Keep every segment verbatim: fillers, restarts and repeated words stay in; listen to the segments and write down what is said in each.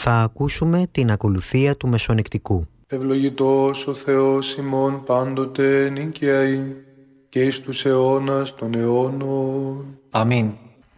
Θα ακούσουμε την ακολουθία του μεσονυκτικού. Ευλογητός ο Θεός ημών πάντοτε νικιαή και εις τους αιώνας των αιώνων. Αμήν.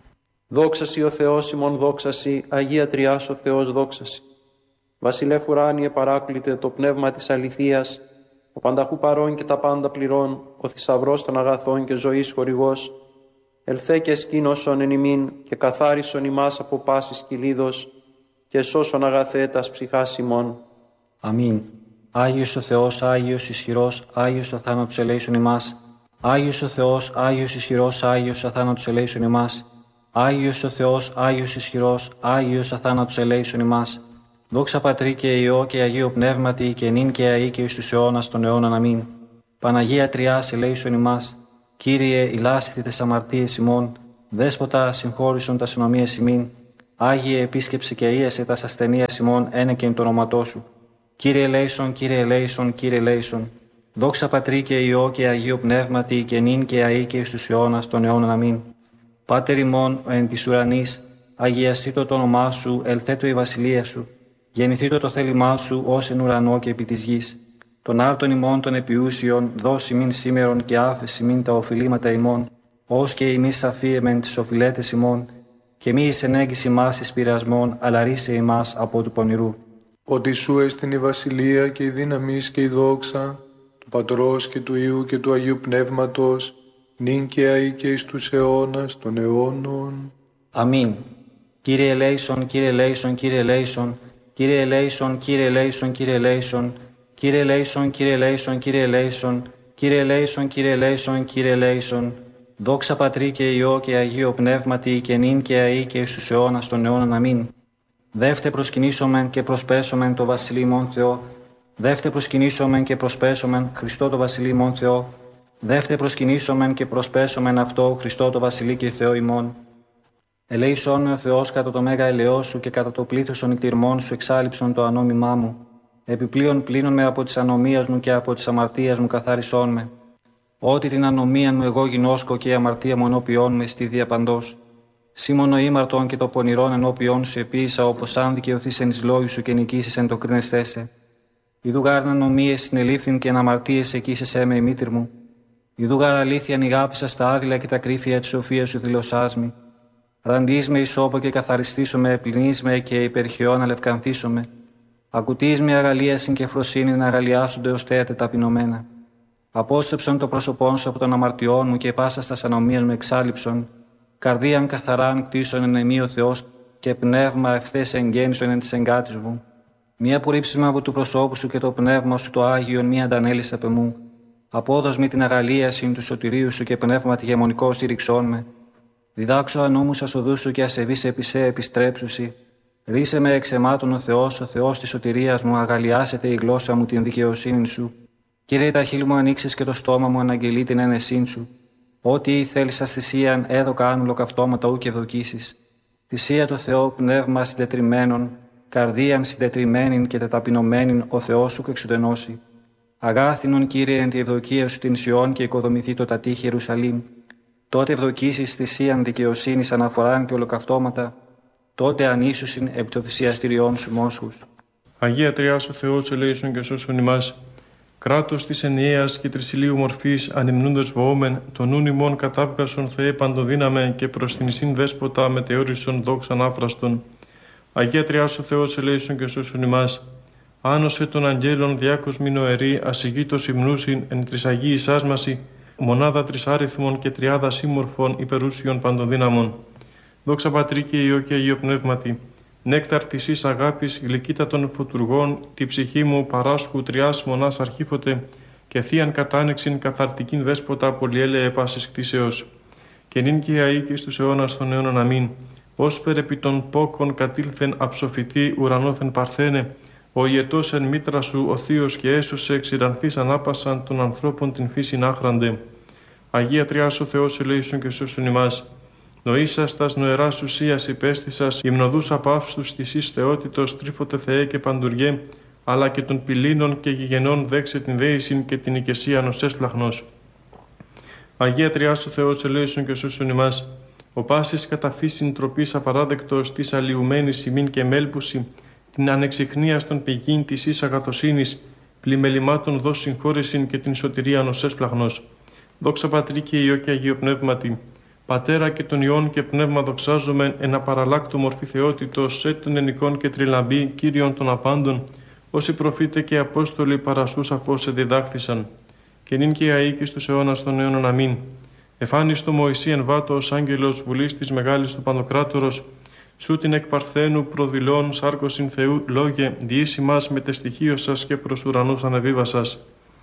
Δόξα σοι ο Θεός ημών, δόξα σοι, Αγία Τριάς ο Θεός, δόξα σοι. Βασιλεύ ουράνιε παράκλητε το πνεύμα της αληθείας, ο πανταχού παρών και τα πάντα πληρών, ο θησαυρός των αγαθών και ζωής χορηγός, ελθέ και σκήνωσον εν ημίν και καθάρισον ημάς από πάσης κυλίδος και σώσον αγαθέτας ψυχάς ημών. Αμήν. Άγιος ο Θεός, Άγιος ισχυρός, Άγιος ο θάνατος ελέησον ημάς. Άγιος ο Θεός, Άγιος ισχυρός, Άγιος ο θάνατος ελέησον ημάς. Άγιος ο Θεός, Άγιος ισχυρός, Άγιος ο θάνατος ελέησον ημάς. Δόξα Πατρί και Υιό και Αγίο Πνεύματι και νυν και αεί και εις τους αιώνας των αιώνων. Αμήν. Παναγία Τριάς ελέησον ημάς. Κύριε, ηλάσθητε τες αμαρτίες ημών. Δέσποτα, συγχώρησον τας ενομίες ημίν. Άγιε, επίσκεψε και ίεσε τας ασθενείας ημών ένεκεν το όνοματό σου. Κύριε ελέησον, Κύριε ελέησον, Κύριε ελέησον. Δόξα Πατρί και Υιό και Αγίο Πνεύματι και νυν και αεί και εις τους αιώνας των αιώνων. Αμήν. Πάτερ ημών εν της ουρανής, αγιαστήτω το όνομά σου, ελθέτω η βασιλεία σου. Γεννηθήτω το θέλημά σου ως εν ουρανό και επί της γης. Τον άρτον ημών των επιούσιων, δώσει μην σήμερον και άφεση μην τα οφειλήματα ημών, ως και ημείς αφίεμεν τις οφειλέτες ημών, και μη εις ενέγγις ημάς εις πειρασμών, αλλά ρίσε ημάς από του πονηρού. Ότι σου έστειν η βασιλεία και η δύναμις και η δόξα, του Πατρός και του Υιού και του Αγίου Πνεύματος, νυν και αεί και εις τους αιώνας των αιώνων. Αμήν. Κύριε ελέησον, Κύριε ελέησον, Κύριε ελέησον, Κύριε ελέησον, Κύριε ελέησον, Κύριε ελέησον, Κύριε ελέησον, Κύριε ελέησον, Κύριε ελέησον, Κύριε ελέησον, Κύριε ελέησον, Κύριε ελέησον. Δόξα Πατρί και Υιό και Αγίο Πνεύματι και νυν και αεί και εις τους αιώνας των αιώνων. Αμήν. Δεύτε προσκυνήσομεν και προσπέσομεν το Βασιλεί ημών Θεό. Δεύτε προσκυνήσομεν και προσπέσομεν Χριστό το Βασιλεί ημών Θεό. Δεύτε προσκυνήσομεν και προσπέσομεν αυτό Χριστό το Βασιλεί και Θεό ημών. Ελέησόν με ο Θεός κατά το μέγα ελαιό σου και κατά το πλήθος των νηκτηρμών σου εξάλειψον το ανώμημά μου. Επιπλέον πλύνον με από της ανομίας μου και από της αμαρτίας μου καθάρισόν με. Ότι την ανομίαν μου εγώ γινώσκω και η αμαρτία μου ενώπιόν με στη διαπαντός. Σήμωνο ήμαρτον και το πονηρόν ενώπιόν σου επίησα, όπως αν δικαιωθείς εν εις λόγου σου και νικήσεις εν το κρίνεσθέσαι. Ιδού γάρ ανομίες συνελήφθην και εν αμαρτίες εκείσεσέ με η μήτρ μου. Ιδού γάρ αλήθειαν ηγάπησα στα άδειλα και τα κρύφια της σοφίας σου δηλωσάς μη. Ραντείς με ισόπο και καθαριστήσω με, πλυνείς με και υπερχαιών αλευκανθήσω με. Ακουτείς με αγαλίασιν και φροσύνη να αγαλιάσονται ως θέατε ταπεινωμένα. Απόστρεψον το πρόσωπόν σου από των αμαρτιών μου και πάσα στα ανομίας μου εξάλληψον. Καρδίαν καθαράν κτίσον εν εμεί ο Θεός και πνεύμα ευθές εγγέννησον εν της εγκάτης μου. Μία απορρίψεις με από του προσώπου σου και το πνεύμα σου το Άγιον μία αντανέλης απ' εμού. Απόδος με την αγαλίασιν του σωτηρίου σου και πνεύμα τη γεμονικό στήριξόν με. Διδάξω ανώμους ασοδούς σου και ασεβείς επισέ επιστρέψουσι. Ρίσε με εξαιμάτων ο Θεός, ο Θεός της σωτηρίας μου, αγαλιάσετε η γλώσσα μου την δικαιοσύνη σου. Κύριε, τα χείλη μου ανοίξεις και το στόμα μου αναγγελεί την ένεσήν σου. Ό,τι θέλεις θυσίαν, έδωκα άν ολοκαυτώματα ου και ευδοκίσεις. Θυσία το Θεό, πνεύμα συντετριμένων, καρδίαν συντετριμένην και τεταπεινωμένην ο Θεός σου εξουδενώσει. Αγάθινον, Κύριε, εν τη ευδοκία σου την Σιών και οικοδομηθεί το τα τείχη Ιερουσαλήμ. Τότε ευδοκίσεις θυσίαν δικαιοσύνης αναφοράν και ολοκαυτώματα, τότε ανήσουσιν επί το θυσιαστηριών σου μόσχους. Αγία Τριάς ο Θεός ελέησον και σώσον ημάς. Κράτος της ενιαίας και τρισιλίου μορφής ανυμνούντος βοόμεν, τον νουν ημών κατάβγασον Θεέ παντοδύναμε και προς την εισήν δέσποτα μετεόρισον δόξαν άφραστον. Αγία Τριάς ο Θεός ελέησον και σώσον ημάς. Άνωσε των αγγέλων διάκος μηνοερή, ασυγήτως υμνούσιν εν τρισαγίης άσμαση, μονάδα τρισάριθμων και τριάδα σύμμορφων υπερούσιων παντοδύναμων. Δόξα Πατρί και Υιό και Αγίο Πνεύματι. Νέκταρ της εις αγάπης, γλυκύτατων φωτουργών, τη ψυχή μου παράσχου τριάς μονάς αρχήφωτε, και θείαν κατάνεξιν καθαρτικήν δέσποτα πολυέλεε πάσης κτίσεως. Και νυν και αεί και στους αιώνας των αιώνων αμήν. Ως περ' των πόκων κατήλθεν αψοφητή ουρανόθεν παρθένε, ο ιετός εν μήτρα σου ο Θείος και έσωσε εξηρανθείς ανάπασαν των ανθρώπων την φύσιν άχραντε. Αγία Τριάς ο Θεός ελέησον και σώσον ημάς. Νοήσας τας νοεράς ουσίας υπέστησας, υμνοδούς απαύστους της εις θεότητος, τρίφωτε Θεέ και παντουργέ, αλλά και των πυλήνων και γηγενών δέξε την δέησιν και την οικεσίαν ως έσπλαχνος. Αγία Τριάς ο Θεός ελέησον και σώσον ημάς. Ο πάσης κατά φύσιν τροπής απαράδεκτος της αλλοιουμένης ημίν και μέλπουση, την ανεξιχνία των πηγήν της εις αγαθοσύνης, πλημελημάτων δώσ' συγχώρεσιν και την σωτηρίαν ως έσπλαγνος. Δόξα Πατρί και Υιό και Αγίο Πνεύματι, Πατέρα και των Υιών και Πνεύμα δοξάζομεν εν απαραλλάκτω μορφή θεότητος, σε των ενικών και τριλαμπή, Κύριον των απάντων, όσοι προφήτε και Απόστολοι παρασού σαφώς σε διδάχθησαν. Και νυν και αεί και στους αιώνας των αιώνων αμήν. Εφάνιστο Μωυσή εν βάτω ως άγγελος βουλής της μεγάλης του Παντοκράτορος, σου την εκ Παρθένου προδηλών σάρκωσιν Θεού λόγε, διήσει μας με τεστοιχείο σας και προς ουρανούς ανεβίβασας.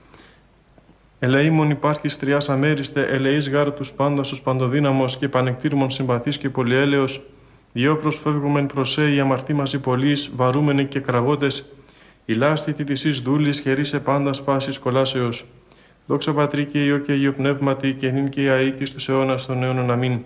Ελεήμων υπάρχεις τριάς αμέριστε, ελεείς γάρ τους πάντας ως παντοδύναμος και πανεκτήρμων συμπαθής και πολυέλεος, διό προσφεύγομεν προσέ η αμαρτή μαζί πολλής, βαρούμενοι και κραγότες, η λάστητη της εις δούλης χερίσε πάντας πάσης κολάσεως. Δόξα Πατρί και Υιό και Αγίο Πνεύματι και νυν και αεί και στους αιώνας των αιώνων αμήν.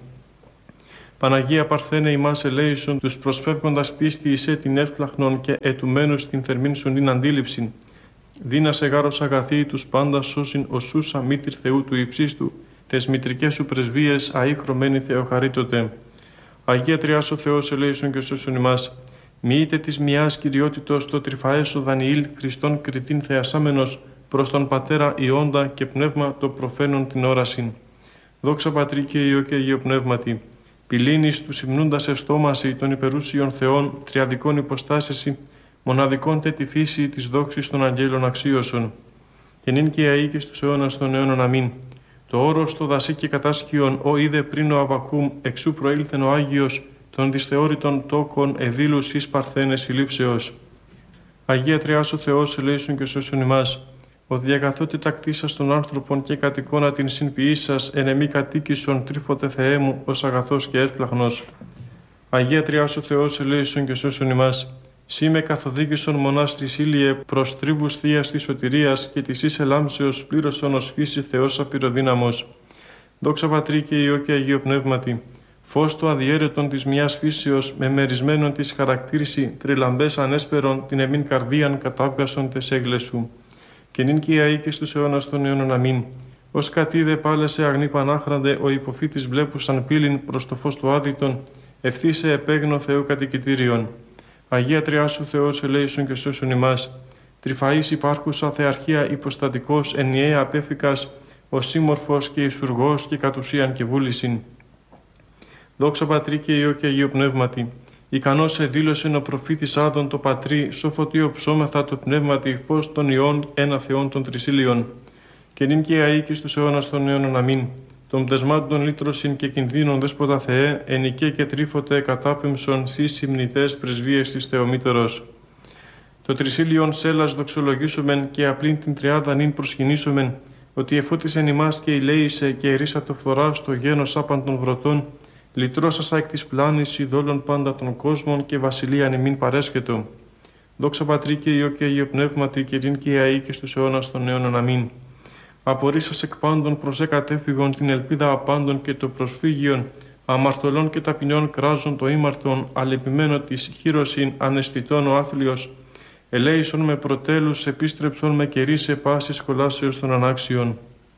Παναγία Παρθένε ημάς ελέησον τους προσφεύγοντας πίστη εισέ την εύσπλαχνον και ετουμένους την θερμήν σου νυν αντίληψην. Δίνασε γάρος αγαθή τους πάντα σώσιν οσούσα μήτηρ Θεού του υψίστου, τες μητρικές σου πρεσβείες αεί χρωμένη Θεοχαρίτωτε. Αγία Τριάς ο Θεός ελέησον και σώσον ημάς. Μοιείτε της μιας κυριότητος το τρυφαέσο Δανιήλ Χριστόν κριτήν θεασάμενος προς τον Πατέρα Ιόντα και Πνεύμα το προφαίνον την όρασιν. Δόξα Πατρί και Υιό και Αγίο Πνεύματι. Πυλήνης του συμνούντας εστόμαση των υπερούσιων Θεών τριαδικών υποστάσεση, μοναδικών τε τη φύση της δόξης των αγγέλων αξίωσον. Και νυν και αεί και στους αιώνας των αιώνων αμήν. Το όρος το δασί και κατάσκιον, ο είδε πριν ο Αβακούμ, εξού προήλθεν ο Άγιος, των δυσθεώρητων τόκων εδήλους εις Παρθένες συλλήψεως. Αγία Τριάς ο Θεός ελέησον και σώσον ημάς. Ο διακαθότητα κτίσας των άνθρωπων και κατοικώνα την συνποιήσας εν εμή κατοίκησον τρίφωτε Θεέ μου ως αγαθός και έσπλαχνος. Αγία Τριάς ο Θεός ελέησον και σώσον ημάς. Σύ με καθοδήγησον μονάς Τρισίλιε προς τρίβους θείας της σωτηρίας και της εις ελάμψεως πλήρωσον ως φύση Θεός απειροδύναμος. Δόξα Πατρί και Υιό και Αγίο Πνεύματι. Φως το αδιέρετον της μιας φύσεως με μερισμένον της χαρακτήριση τριλαμπές ανέσπερον την εμήν καρδίαν κατάβγασον τες έγκλες σου. Και νυν και αεί και στους αιώνας των αιώνων αμήν. Ως κατήδε πάλε σε αγνή πανάχραντε ο υποφύτης βλέπουσαν πύλην προς το φως του άδειτον, ευθύσε επέγνω Θεού κατοικητήριον. Αγία Τριάς ο Θεός ελέησον και σώσον ημάς. Τρυφαής υπάρχουσα θεαρχία υποστατικός ενιαία απέφικας, ο σύμμορφος και ισουργός και κατ' ουσίαν και βούλησιν. Δόξα Πατρί και Υιό και Αγίο Πνεύματι. Ικανός εδήλωσεν ο προφήτης Άδων το Πατρί, σοφωτίο ψώμεθα το πνεύματι, φως των Υιών, ένα Θεόν των Τρισίλιων. Και νυν και αεί και στους αιώνας των αιώνων αμήν. Των πτεσμάτων λύτρωσιν και κινδύνων δέσποτα Θεέ, ενικέ και τρίφωτε κατάπεμψον σεις συμνηθές πρεσβείες της Θεομήτωρος. Το Τρισίλιον σέλας δοξολογήσομεν και απλήν την τριάδα νυν προσκυνήσομεν, ότι εφώτισεν ημάς και ηλέησε και ερίσατο φθορά στο γένος άπαν των βρωτών, λυτρώσασα εκ της πλάνης ειδόλων πάντα των κόσμων και βασιλείαν ημίν παρέσχετο. Δόξα Πατρί και Υιό και Αγίο Πνεύματι και νυν και αεί και στους αιώνας των αιώνων αμήν. Απορρίσας εκ πάντων προς εκατέφυγον την ελπίδα απάντων και το προσφύγιον, αμαρτωλών και ταπεινών κράζων το ήμαρτον, αλεπιμένο της χείρωσιν αναισθητών ο άθλιος, ελέησον με προτέλους, επίστρεψον με κερίσε πάσης κολάσεως των ανάξιων.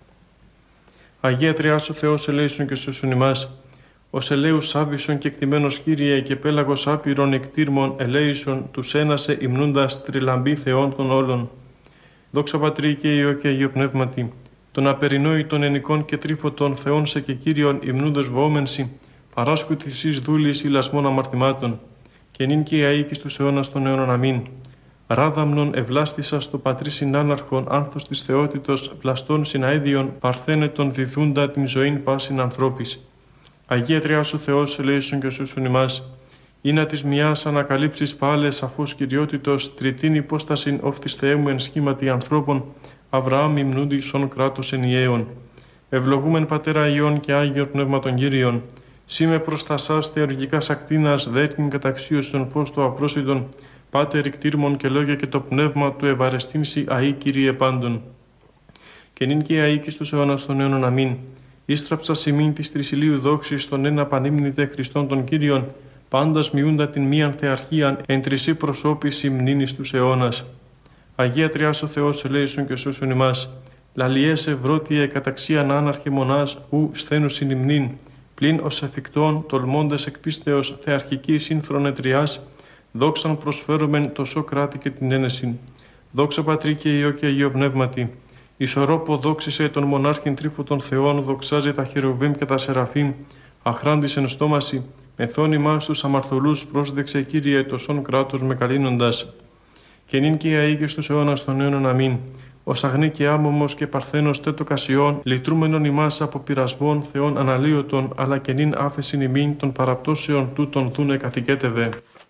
Αγία Τριάς ο Θεός ελέησον και σώσον ημάς. Ως ελέους άβυσον και εκτιμένος Κύριε και πέλαγος άπειρων εκτήρμων ελέησον τους ένασε υμνούντας τριλαμπή Θεών των όλων. Δόξα Πατρί και Υιό και Αγίο Πνεύματι. Των απερινόητων ενικών και τρίφωτων Θεών σε και Κύριον υμνούντος βοόμενσι, παράσκου της εις δούλης ηλασμών αμαρτημάτων. Και νυν και αεί και στους αιώνας των αιώνων αμήν. Ράδαμνον ευλάστησα στο Πατρί συνάναρχον άνθος της θεότητος πλαστών συναέδιον παρθένετον διδούντα την ζωήν πάσιν ανθρώπης. Αγία Τριάς ο Θεός ελέησον και σώσον ημάς. Ήνα της μιας ανακαλύψεις πάλε σαφώς κυριότητος τριτήν υπόστασιν όφτης Θεέ μου εν σχήματι ανθρώπων Αβραάμ υμνούντισον κράτος ενιαίων. Ευλογούμεν Πατέρα Υιών και Άγιον Πνεύματον Κύριον. Σήμε προς τα σας θεοργικάς ακτίνας δέτην καταξίωσον φως το απρόσιτον Πάτερ κτήρμων και λόγια και το πνεύμα του ευαρεστήνσι αεί Κύριε πάντων. Και νυν και αεί και στους αιώνας των αιώνων αμήν. Ίστραψα σημείν της τρισιλίου δόξης των ένα πανύμνητε Χριστών των Κύριων, πάντας μειούντα την μίαν θεαρχίαν εν τρισή προσώπηση μνήνης τους αιώνας. Αγία Τριάς ο Θεός ελέησον και σώσον ημάς. Λαλιές ευρώτιε καταξίαν άναρχε μονάς, ου σθένους συνυμνήν, πλην ως εφικτών τολμώντες εκ πίστεως θεαρχική σύνφρονε τριάς, Δόξαν προσφέρομεν το Σοκράτη και την ένεση. Δόξα Πατρί και Υιό και Αγίο Πνεύματι. Ισορρόπο δόξησε τον μονάρχην τρίφο των Θεών, δοξάζει τα χερουβίμ και τα σεραφείμ, αχράντης εν στόμαση, μεθόνυμά στους αμαρτωλούς πρόσδεξε Κύριε τοσόν κράτος με καλύνοντας. Και νυν και αεί και στους αιώνας των αιώνων αμήν. Ως αγνή και άμωμος και παρθένος τέτο κασιών, λυτρούμενον ημάς από πειρασμών Θεών αναλύωτων, αλλά και νυν άφεσιν ημίν των παραπτώσεων τούτων δούνε καθηκέτευε.